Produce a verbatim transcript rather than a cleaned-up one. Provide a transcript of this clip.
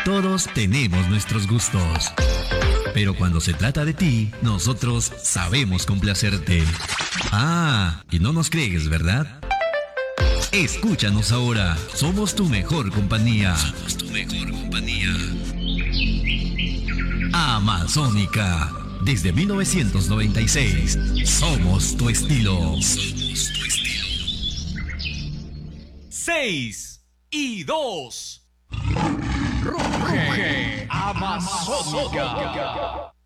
Todos tenemos nuestros gustos. Pero cuando se trata de ti, nosotros sabemos complacerte. Ah, y no nos crees, ¿verdad? Escúchanos ahora. Somos tu mejor compañía. Somos tu mejor compañía. Amazónica. Desde mil novecientos noventa y seis. Somos tu estilo. Somos tu estilo. Seis y dos. Ruge Amazónica.